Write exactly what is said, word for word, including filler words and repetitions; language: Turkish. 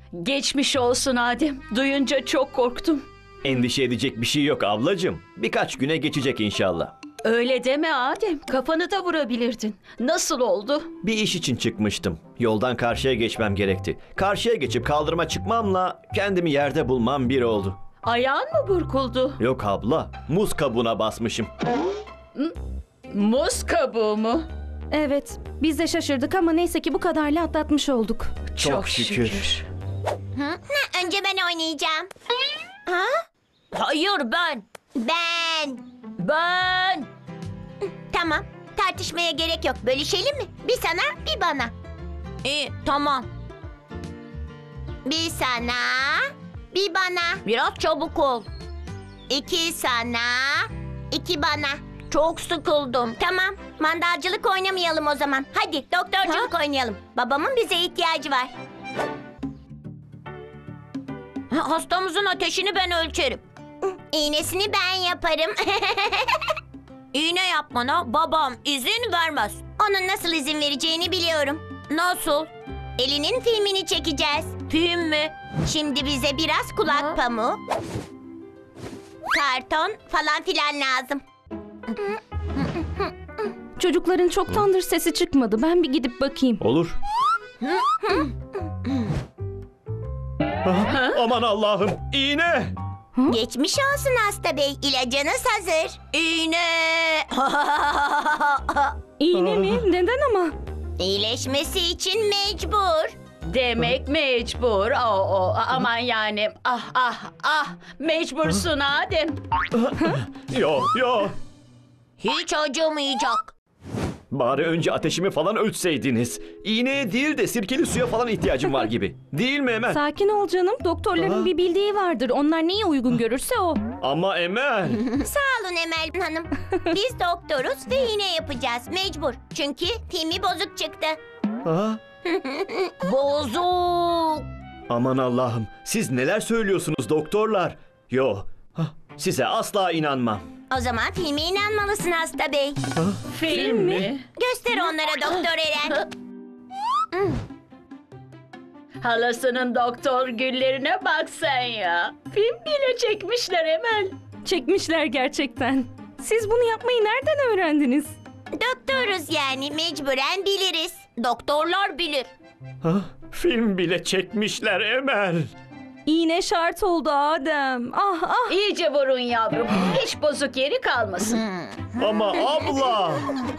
Geçmiş olsun Adem. Duyunca çok korktum. Endişe edecek bir şey yok ablacığım. Birkaç güne geçecek inşallah. Öyle deme Adem. Kafanı da vurabilirdin. Nasıl oldu? Bir iş için çıkmıştım. Yoldan karşıya geçmem gerekti. Karşıya geçip kaldırıma çıkmamla kendimi yerde bulmam bir oldu. Ayağın mı burkuldu? Yok abla, muz kabuğuna basmışım. Muz kabuğu mu? Evet, biz de şaşırdık ama neyse ki bu kadarla atlatmış olduk. Çok şükür. Hı? Önce ben oynayacağım. Ha? Hayır ben. Ben. Ben. Tamam. Tartışmaya gerek yok. Bölüşelim mi? Bir sana, bir bana. İyi tamam. Bir sana, bir bana. Biraz çabuk ol. İki sana, iki bana. Çok sıkıldım. Tamam. Mandalcılık oynamayalım o zaman. Hadi doktorculuk oynayalım. Babamın bize ihtiyacı var. Hastamızın ateşini ben ölçerim. İğnesini ben yaparım. İğne yapmana babam izin vermez. Onun nasıl izin vereceğini biliyorum. Nasıl? Elinin filmini çekeceğiz. Film mi? Şimdi bize biraz kulak Ha? pamuğu, karton falan filan lazım. Çocukların çoktandır sesi çıkmadı. Ben bir gidip bakayım. Olur. Ah, aman Allah'ım, iğne! Geçmiş olsun hasta bey. İlacınız hazır. İğne. İğne mi? Neden ama? İyileşmesi için mecbur. Demek mecbur. O, o, aman yani. Ah ah ah. Mecbursun Adem. Yo, yo. Hiç acımayacak. Bari önce ateşimi falan ölçseydiniz. İğneye değil de sirkeli suya falan ihtiyacım var gibi. Değil mi Emel? Sakin ol canım. Doktorların Aa. bir bildiği vardır. Onlar neyi uygun görürse o. Ama Emel. Sağ olun Emel Hanım. Biz doktoruz ve iğne yapacağız. Mecbur. Çünkü filmi bozuk çıktı. Ah, Bozuk. aman Allah'ım, siz neler söylüyorsunuz doktorlar? Yo, ah, size asla inanmam. O zaman filme inanmalısın hasta bey. Film mi? Göster onlara Doktor Eren. Halasının doktor güllerine bak sen ya. Film bile çekmişler Emel. Çekmişler gerçekten. Siz bunu yapmayı nereden öğrendiniz? Doktoruz yani mecburen biliriz. Doktorlar bilir. Ah, film bile çekmişler Emel. İğne şart oldu Adem. Ah ah. İyice vurun yavrum. Hiç bozuk yeri kalmasın. Ama abla.